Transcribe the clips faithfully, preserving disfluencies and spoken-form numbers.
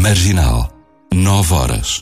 Marginal, nove horas.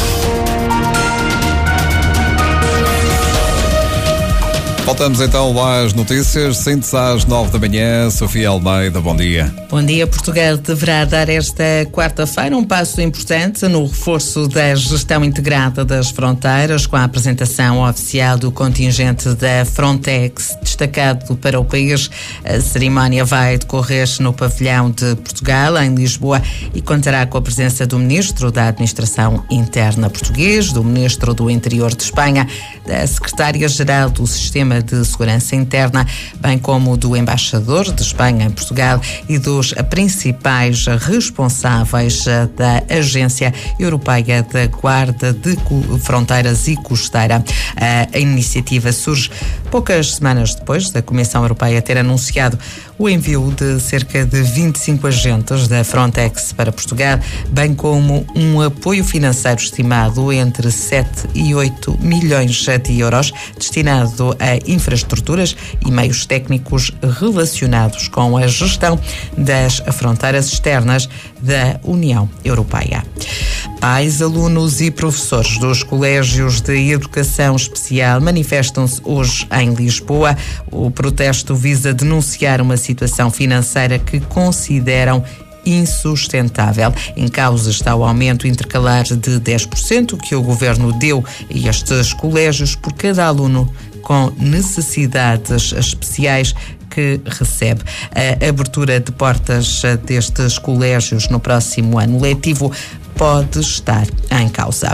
Voltamos então às notícias, síntese às nove da manhã. Sofia Almeida, bom dia. Bom dia. Portugal deverá dar esta quarta-feira um passo importante no reforço da gestão integrada das fronteiras, com a apresentação oficial do contingente da Frontex destacado para o país. A cerimónia vai decorrer no pavilhão de Portugal, em Lisboa, e contará com a presença do Ministro da Administração Interna português, do Ministro do Interior de Espanha, da Secretária-Geral do Sistema de Segurança Interna, bem como do Embaixador de Espanha em Portugal e dos principais responsáveis da Agência Europeia da Guarda de Fronteiras e Costeira. A iniciativa surge poucas semanas depois da Comissão Europeia ter anunciado o envio de cerca de vinte e cinco agentes da Frontex para Portugal, bem como um apoio financeiro estimado entre sete e oito milhões de euros destinado a infraestruturas e meios técnicos relacionados com a gestão das fronteiras externas da União Europeia. Pais, alunos e professores dos colégios de educação especial manifestam-se hoje em Lisboa. O protesto visa denunciar uma situação financeira que consideram insustentável. Em causa está o aumento intercalar de dez por cento que o governo deu a estes colégios por cada aluno com necessidades especiais que recebe. A abertura de portas destes colégios no próximo ano letivo pode estar em causa.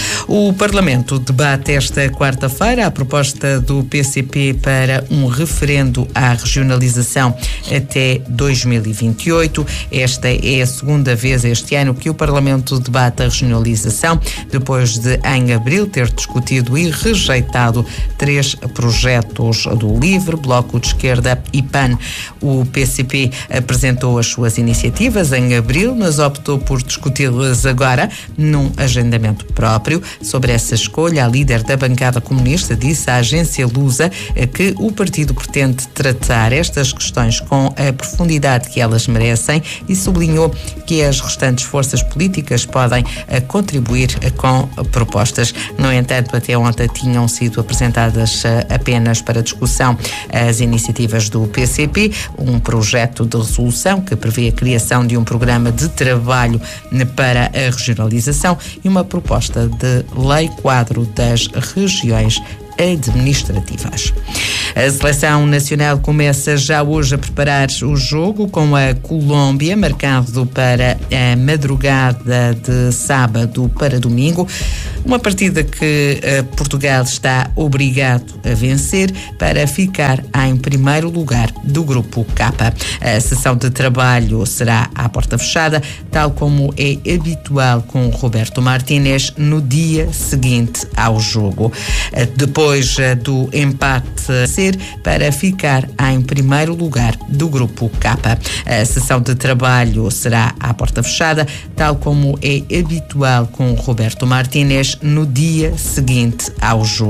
O Parlamento debate esta quarta-feira a proposta do P C P para um referendo à regionalização até dois mil e vinte e oito. Esta é a segunda vez este ano que o Parlamento debate a regionalização, depois de, em abril, ter discutido e rejeitado três projetos do LIVRE, Bloco de Esquerda e P A N. O P C P apresentou as suas iniciativas em abril, mas optou por discuti-las agora num agendamento próprio. Sobre essa escolha, a líder da bancada comunista disse à agência Lusa que o partido pretende tratar estas questões com a profundidade que elas merecem e sublinhou que as restantes forças políticas podem contribuir com propostas. No entanto, até ontem tinham sido apresentadas apenas para discussão as iniciativas do P C P, um projeto de resolução que prevê a criação de um programa de trabalho para a regionalização e uma proposta de lei quadro das regiões administrativas. A Seleção Nacional começa já hoje a preparar o jogo com a Colômbia, marcado para a madrugada de sábado para domingo. Uma partida que uh, Portugal está obrigado a vencer para ficar em primeiro lugar do Grupo K. A sessão de trabalho será à porta fechada, tal como é habitual com Roberto Martínez no dia seguinte ao jogo. Uh, depois uh, do empate ser para ficar em primeiro lugar do Grupo K. A sessão de trabalho será à porta fechada, tal como é habitual com Roberto Martínez no dia seguinte ao jogo.